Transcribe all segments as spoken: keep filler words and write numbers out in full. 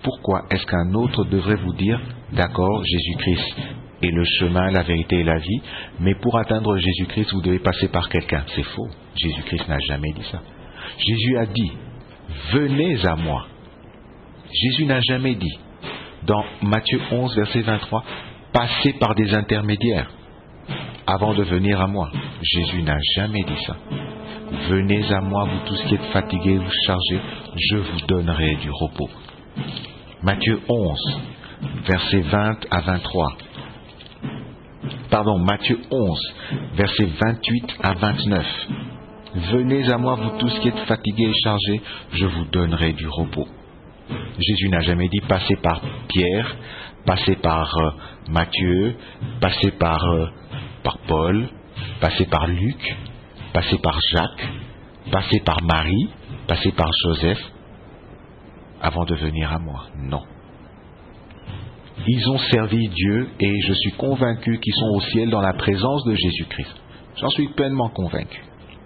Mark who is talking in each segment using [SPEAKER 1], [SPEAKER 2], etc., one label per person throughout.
[SPEAKER 1] pourquoi est-ce qu'un autre devrait vous dire, d'accord, Jésus-Christ est le chemin, la vérité et la vie, mais pour atteindre Jésus-Christ, vous devez passer par quelqu'un. C'est faux. Jésus-Christ n'a jamais dit ça. Jésus a dit, venez à moi. Jésus n'a jamais dit, dans Matthieu onze, verset vingt-trois, passez par des intermédiaires avant de venir à moi. Jésus n'a jamais dit ça. Venez à moi, vous tous qui êtes fatigués ou chargés, je vous donnerai du repos. Matthieu onze, versets vingt à vingt-trois. Pardon, Matthieu onze, versets vingt-huit à vingt-neuf. Venez à moi, vous tous qui êtes fatigués et chargés, je vous donnerai du repos. Jésus n'a jamais dit passez par Pierre, passez par euh, Matthieu, passez par, euh, par Paul, passez par Luc, passez par Jacques, passez par Marie, passez par Joseph, avant de venir à moi. Non. Ils ont servi Dieu et je suis convaincu qu'ils sont au ciel dans la présence de Jésus-Christ. J'en suis pleinement convaincu.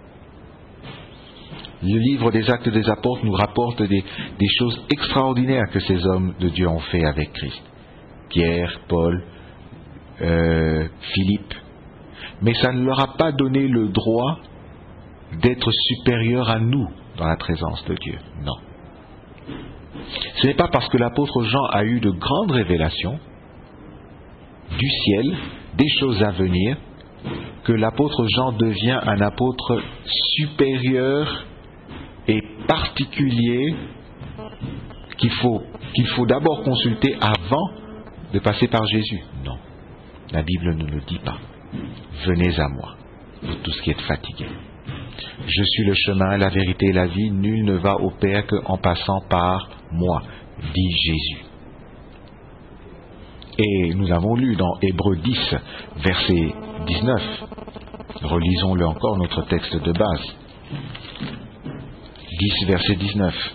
[SPEAKER 1] Le livre des Actes des Apôtres nous rapporte des, des choses extraordinaires que ces hommes de Dieu ont fait avec Christ. Pierre, Paul, euh, Philippe. Mais ça ne leur a pas donné le droit d'être supérieurs à nous dans la présence de Dieu. Non. Ce n'est pas parce que l'apôtre Jean a eu de grandes révélations du ciel, des choses à venir, que l'apôtre Jean devient un apôtre supérieur et particulier qu'il faut, qu'il faut d'abord consulter avant de passer par Jésus. Non, la Bible ne le dit pas. Venez à moi, vous tous qui êtes fatigués. Je suis le chemin, la vérité et la vie. Nul ne va au Père qu'en passant par moi, dit Jésus. Et nous avons lu dans Hébreux dix, verset dix-neuf. Relisons-le encore, notre texte de base. dix, verset dix-neuf.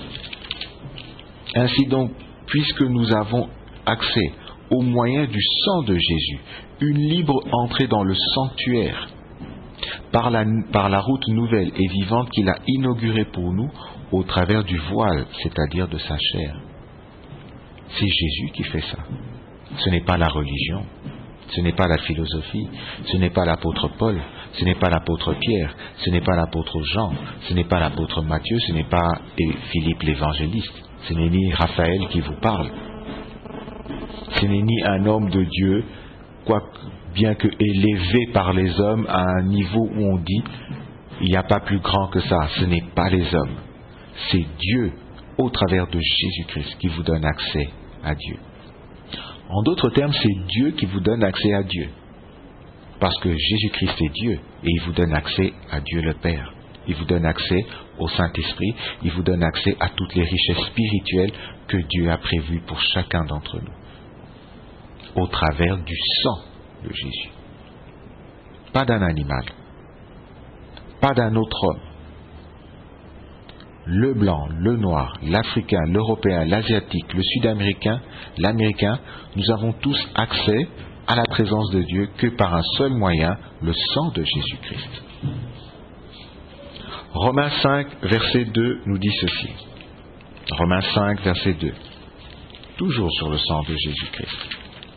[SPEAKER 1] Ainsi donc, puisque nous avons accès au moyen du sang de Jésus, une libre entrée dans le sanctuaire, par la, par la route nouvelle et vivante qu'il a inaugurée pour nous au travers du voile, c'est-à-dire de sa chair. C'est Jésus qui fait ça. Ce n'est pas la religion, ce n'est pas la philosophie, ce n'est pas l'apôtre Paul, ce n'est pas l'apôtre Pierre, ce n'est pas l'apôtre Jean, ce n'est pas l'apôtre Matthieu, ce n'est pas Philippe l'évangéliste, ce n'est ni Raphaël qui vous parle. Ce n'est ni un homme de Dieu, quoique bien que élevé par les hommes à un niveau où on dit il n'y a pas plus grand que ça. Ce n'est pas les hommes, c'est Dieu au travers de Jésus-Christ qui vous donne accès à Dieu. En d'autres termes, c'est Dieu qui vous donne accès à Dieu, parce que Jésus-Christ est Dieu et il vous donne accès à Dieu le Père. Il vous donne accès au Saint-Esprit, il vous donne accès à toutes les richesses spirituelles que Dieu a prévues pour chacun d'entre nous, au travers du sang de Jésus. Pas d'un animal, pas d'un autre homme. Le blanc, le noir, l'africain, l'européen, l'asiatique, le sud-américain, l'américain, nous avons tous accès à la présence de Dieu que par un seul moyen, le sang de Jésus-Christ. Romains cinq, verset deux nous dit ceci. Romains cinq, verset deux. Toujours sur le sang de Jésus-Christ.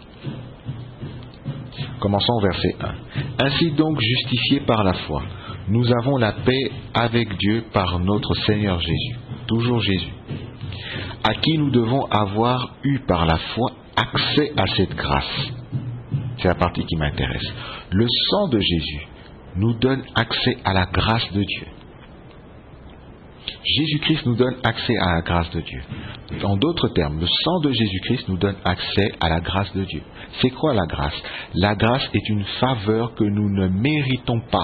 [SPEAKER 1] Commençons au verset un. Ainsi donc, justifiés par la foi, nous avons la paix avec Dieu par notre Seigneur Jésus, toujours Jésus, à qui nous devons avoir eu par la foi accès à cette grâce. C'est la partie qui m'intéresse. Le sang de Jésus nous donne accès à la grâce de Dieu. Jésus-Christ nous donne accès à la grâce de Dieu. En d'autres termes, le sang de Jésus-Christ nous donne accès à la grâce de Dieu. C'est quoi la grâce? La grâce est une faveur que nous ne méritons pas.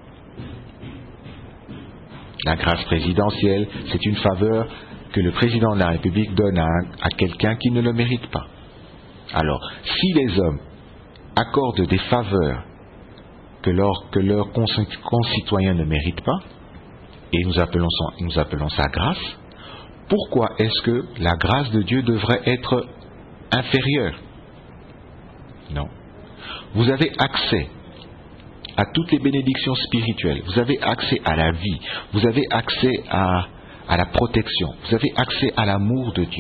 [SPEAKER 1] La grâce présidentielle, c'est une faveur que le président de la République donne à, à quelqu'un qui ne le mérite pas. Alors, si les hommes accordent des faveurs que, leur, que leurs concitoyens ne méritent pas, et nous appelons, nous appelons ça grâce, pourquoi est-ce que la grâce de Dieu devrait être inférieure? Non. Vous avez accès à toutes les bénédictions spirituelles, vous avez accès à la vie, vous avez accès à, à la protection, vous avez accès à l'amour de Dieu.